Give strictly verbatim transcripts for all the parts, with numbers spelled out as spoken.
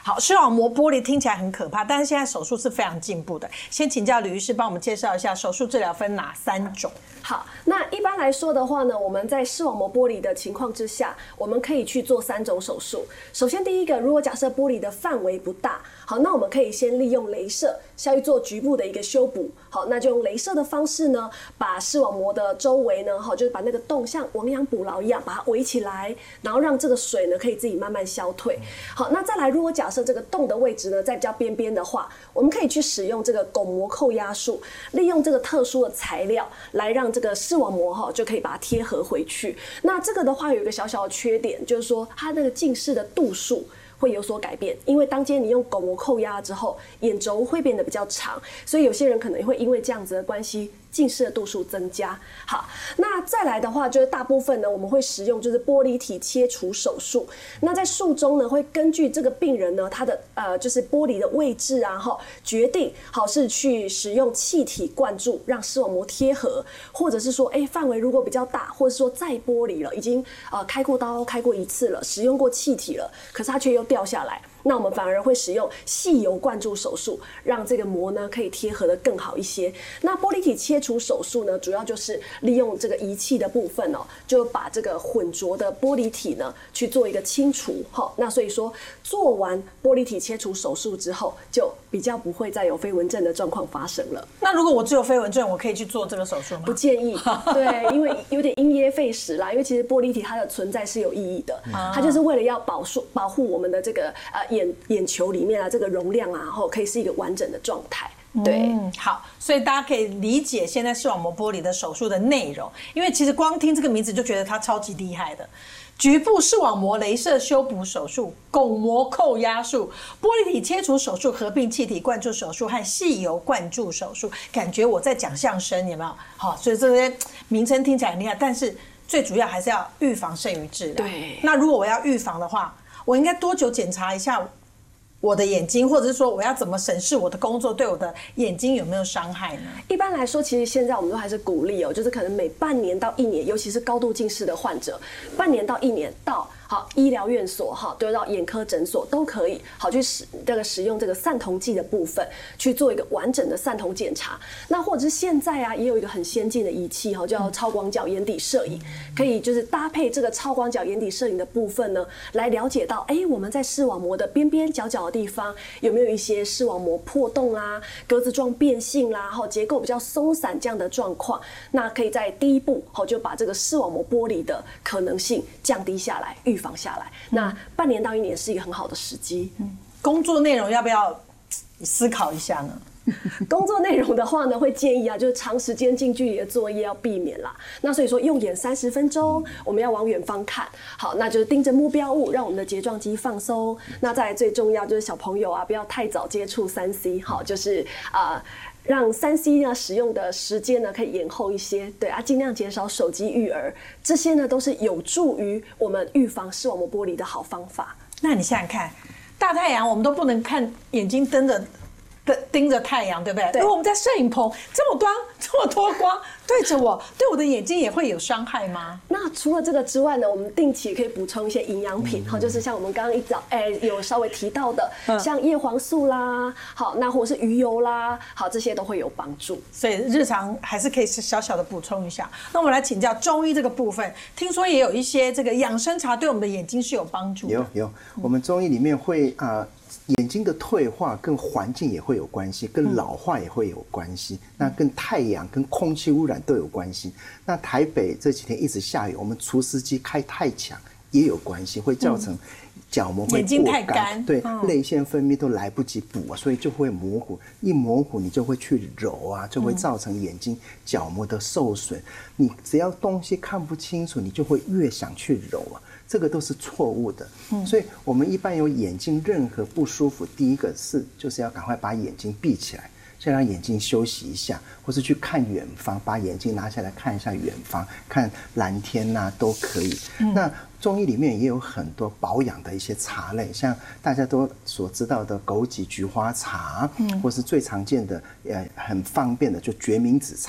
好，视网膜剥离听起来很可怕，但是现在手术是非常进步的。先请教吕医师帮我们介绍一下手术治疗分哪三种？ 好，那一般来说的话呢，我们在视网膜剥离的情况之下，我们可以去做三种手术。首先，第一个，如果假设剥离的范围不大，好，那我们可以先利用雷射下去做局部的一个修补。好，那就用雷射的方式呢，把视网膜的周围呢，好，就是把那个洞像亡羊补牢一样，把它围起来，然后让这个水呢可以自己慢慢消退。好，那再来，如果假设这个洞的位置呢在比较边边的话，我们可以去使用这个巩膜扣压术，利用这个特殊的材料来让这个视网膜哈就可以把它贴合回去。那这个的话有一个小小的缺点，就是说它那个近视的度数会有所改变，因为当今天你用巩膜扣压之后，眼轴会变得比较长，所以有些人可能会因为这样子的关系，近视的度数增加。好，那再来的话，就是大部分呢，我们会使用就是玻璃体切除手术。那在术中呢，会根据这个病人呢，他的呃就是玻璃的位置啊，哈，决定好是去使用气体灌注，让视网膜贴合，或者是说，哎，范围如果比较大，或者是说再剥离了，已经呃开过刀开过一次了，使用过气体了，可是它却又掉下来。那我们反而会使用细油灌注手术，让这个膜呢可以贴合的更好一些。那玻璃体切除手术呢，主要就是利用这个仪器的部分哦，就把这个混浊的玻璃体呢去做一个清除。好，那所以说做完玻璃体切除手术之后，就比较不会再有飞蚊症的状况发生了。 那如果我只有飞蚊症，我可以去做这个手术吗？ 不建议，对，因为有点因噎废食啦。因为其实玻璃体它的存在是有意义的，它就是为了要保护保护我们的这个呃。眼眼球里面啊，这个容量啊，然后可以是一个完整的状态。对、 嗯，好，所以大家可以理解现在视网膜剥离的手术的内容，因为其实光听这个名字就觉得它超级厉害的。局部视网膜雷射修补手术、巩膜扣压术、玻璃体切除手术合并气体灌注手术和细油灌注手术，感觉我在讲相声，有没有？好，所以这些名称听起来很厉害，但是最主要还是要预防胜于治疗。 对， 那如果我要预防的话，我应该多久检查一下我的眼睛，或者是说我要怎么审视我的工作对我的眼睛有没有伤害呢？ 一般来说，其实现在我们都还是鼓励哦，就是可能每半年到一年，尤其是高度近视的患者，半年到一年到好医疗院所哈，都到眼科诊所都可以好去使这个使用这个散瞳剂的部分去做一个完整的散瞳检查。那或者是现在啊，也有一个很先进的仪器哈，叫超广角眼底摄影，可以就是搭配这个超广角眼底摄影的部分呢，来了解到哎，我们在视网膜的边边角角的地方有没有一些视网膜破洞啊、格子状变性啦，哈，结构比较松散这样的状况，那可以在第一步好就把这个视网膜剥离的可能性降低下来，预防下来。那半年到一年是一个很好的时机。 嗯，工作内容要不要思考一下呢？ 工作内容的话呢，会建议啊，就是长时间近距离的作业要避免啦。那所以说，用眼三十分钟，我们要往远方看。好，那就是盯着目标物，让我们的睫状肌放松。那再来最重要就是小朋友啊，不要太早接触三 C。好，就是啊。呃让三 C 呢使用的时间呢可以延后一些，对啊，尽量减少手机育儿，这些呢都是有助于我们预防视网膜剥离的好方法。 那你想想看，大太阳我们都不能看，眼睛瞪着盯着太阳，对不对？对。如果我们在摄影棚这么光这么多光对着我，对我的眼睛也会有伤害吗？ 那除了这个之外呢，我们定期可以补充一些营养品，好、嗯，就是像我们刚刚一早哎有稍微提到的，嗯、像叶黄素啦，好，那或者是鱼油啦，好，这些都会有帮助。 所以日常还是可以小小的补充一下。那我们来请教中医这个部分，听说也有一些这个养生茶对我们的眼睛是有帮助的。 有有，我们中医里面会啊。呃眼睛的退化跟环境也会有关系，跟老化也会有关系，嗯、那跟太阳、跟空气污染都有关系。那台北这几天一直下雨，我们除湿机开太强也有关系，会造成角膜会过干， 眼睛太干， 对，嗯、泪腺分泌都来不及补啊，所以就会模糊。一模糊，你就会去揉啊，就会造成眼睛角膜的受损。嗯、你只要东西看不清楚，你就会越想去揉啊。这个都是错误的，嗯、所以我们一般有眼睛任何不舒服，第一个是就是要赶快把眼睛闭起来，先让眼睛休息一下，或是去看远方，把眼睛拿下来看一下远方，看蓝天呐、啊、都可以。嗯、那中医里面也有很多保养的一些茶类，像大家都所知道的枸杞菊花茶，嗯、或是最常见的呃很方便的就决明子茶。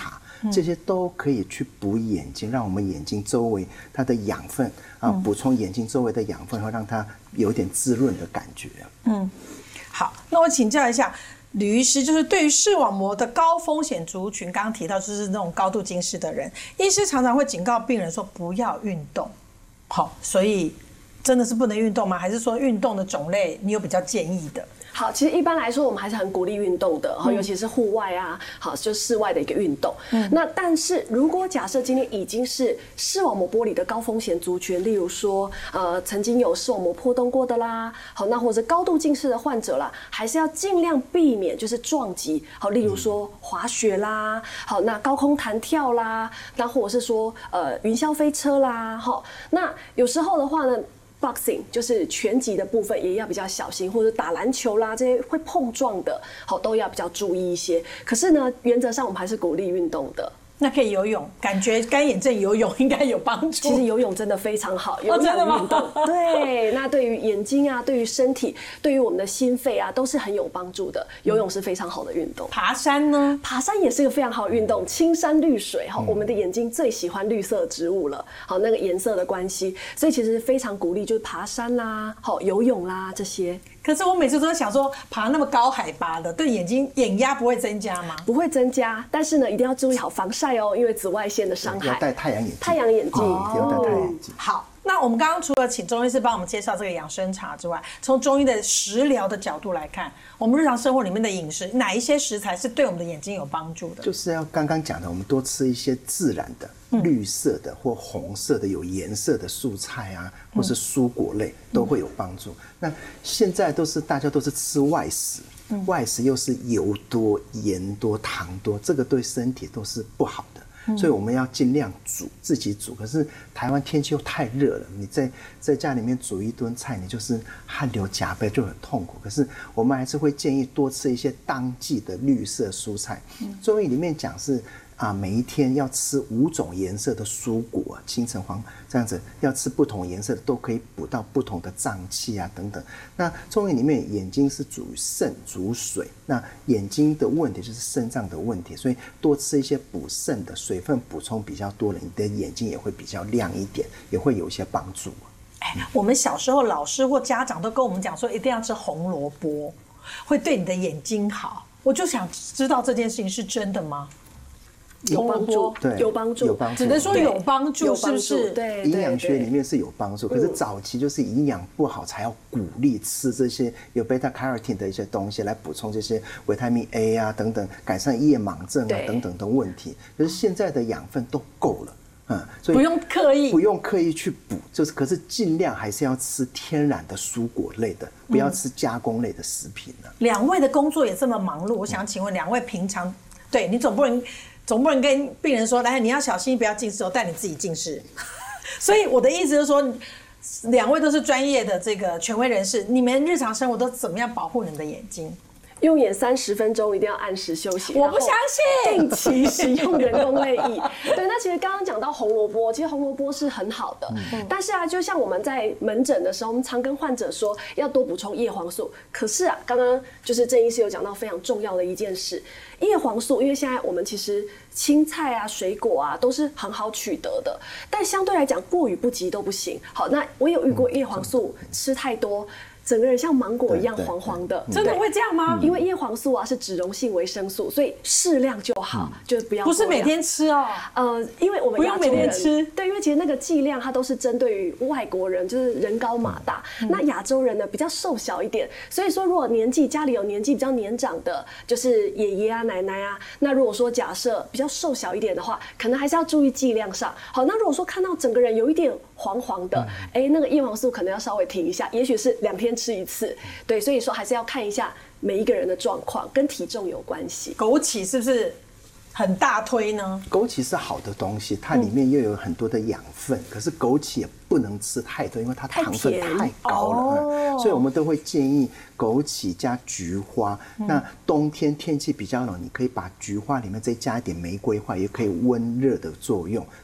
这些都可以去补眼睛，让我们眼睛周围它的养分啊，补充眼睛周围的养分，会让它有点滋润的感觉。 嗯，好，那我请教一下吕医师，就是对于视网膜的高风险族群，刚刚提到就是那种高度近视的人，医师常常会警告病人说不要运动。好，所以真的是不能运动吗？还是说运动的种类你有比较建议的？ 好，其实一般来说，我们还是很鼓励运动的，嗯、尤其是户外啊，好，就室外的一个运动。嗯、那但是如果假设今天已经是视网膜剥离的高风险族群，例如说，呃，曾经有视网膜破洞过的啦，好，那或者高度近视的患者啦，还是要尽量避免就是撞击，好，例如说滑雪啦，好，那高空弹跳啦，那或者是说呃云霄飞车啦，好，那有时候的话呢。boxing 就是拳击的部分也要比较小心，或者打篮球啦这些会碰撞的，好都要比较注意一些。可是呢，原则上我们还是鼓励运动的。那可以游泳，感觉干眼症游泳应该有帮助。其实游泳真的非常好，有氧运动、哦、对，那对于眼睛啊，对于身体，对于我们的心肺啊，都是很有帮助的。游泳是非常好的运动。爬山呢？爬山也是一个非常好的运动，青山绿水哈、嗯，我们的眼睛最喜欢绿色植物了，好那个颜色的关系，所以其实非常鼓励就是爬山啦，好游泳啦这些。可是我每次都在想说，爬那么高海拔的，对眼睛眼压不会增加吗？不会增加，但是呢，一定要注意好防晒哦，因为紫外线的伤害。要戴太阳眼镜。太阳眼镜，哦、要戴太阳眼镜。好，那我们刚刚除了请中医师帮我们介绍这个养生茶之外，从中医的食疗的角度来看，我们日常生活里面的饮食，哪一些食材是对我们的眼睛有帮助的？就是要刚刚讲的，我们多吃一些自然的。绿色的或红色的有颜色的蔬菜啊，或是蔬果类都会有帮助。那现在都是大家都是吃外食，外食又是油多、盐多、糖多，这个对身体都是不好的。所以我们要尽量煮，自己煮。可是台湾天气又太热了，你在在家里面煮一顿菜，你就是汗流浃背，就很痛苦。可是我们还是会建议多吃一些当季的绿色蔬菜。中医里面讲是。啊，每一天要吃五种颜色的蔬果，青橙黄这样子，要吃不同颜色的都可以补到不同的脏器啊等等。那中医里面眼睛是主肾主水，那眼睛的问题就是肾脏的问题，所以多吃一些补肾的水分补充比较多了，你的眼睛也会比较亮一点，也会有一些帮助。哎，我们小时候老师或家长都跟我们讲说，一定要吃红萝卜，会对你的眼睛好。我就想知道这件事情是真的吗？有帮助，对，有帮助，有帮助，只能说有帮助，是不是？对，营养学里面是有帮助，可是早期就是营养不好才要鼓励吃这些有贝塔卡 rotin 的一些东西来补充这些维他命 A 啊等等，改善夜盲症啊等等的问题。可是现在的养分都够了，嗯，所以不用刻意，不用刻意去补，就是可是尽量还是要吃天然的蔬果类的，不要吃加工类的食品了。两位的工作也这么忙碌，我想请问两位平常，对你总不能。总不能跟病人说，来，你要小心，不要近视，我带你自己近视。所以我的意思是说，两位都是专业的这个权威人士，你们日常生活都怎么样保护你们的眼睛？用眼三十分钟，一定要按时休息。我不相信。定期使用人工泪液。对，那其实刚刚讲到红萝卜，其实红萝卜是很好的，嗯、但是啊，就像我们在门诊的时候，我们常跟患者说要多补充叶黄素。可是啊，刚刚就是郑医师有讲到非常重要的一件事，叶黄素，因为现在我们其实青菜啊、水果啊都是很好取得的，但相对来讲过与不及都不行。好，那我有遇过叶黄素吃太多。整个人像芒果一样黄黄的，真的会这样吗？因为叶黄素啊是脂溶性维生素，所以适量就好，嗯、就不要。不是每天吃哦。呃，因为我们亚洲人不用每天吃，对，因为其实那个剂量它都是针对于外国人，就是人高马大。嗯、那亚洲人呢比较瘦小一点，所以说如果年纪家里有年纪比较年长的，就是爷爷啊、奶奶啊，那如果说假设比较瘦小一点的话，可能还是要注意剂量上。好，那如果说看到整个人有一点黄黄的，哎、嗯，那个叶黄素可能要稍微停一下，也许是两天吃一次，对，所以说还是要看一下每一个人的状况，跟体重有关系。枸杞是不是很大推呢？枸杞是好的东西，它里面又有很多的养分，嗯、可是枸杞也不能吃太多，因为它糖分太高了，哦、所以我们都会建议枸杞加菊花。嗯、那冬天天气比较冷，你可以把菊花里面再加一点玫瑰花，也可以温热的作用。那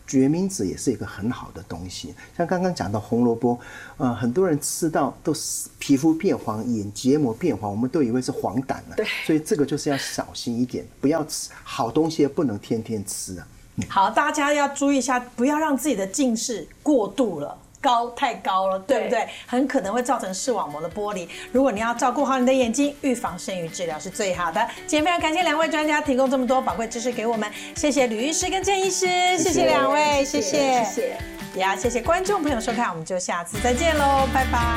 决明子也是一个很好的东西，像刚刚讲到红萝卜，呃，很多人吃到都是皮肤变黄、眼结膜变黄，我们都以为是黄疸了。 对， 所以这个就是要小心一点，不要吃好东西，不能天天吃啊。嗯、 好，大家要注意一下，不要让自己的近视过度了。高太高了，对不对？很可能会造成视网膜的剥离。如果你要照顾好你的眼睛，预防胜于治疗是最好的。今天非常感谢两位专家提供这么多宝贵知识给我们，谢谢吕医师跟郑医师，谢谢两位，谢谢， 谢谢， 也要谢谢观众朋友收看，我们就下次再见喽，拜拜。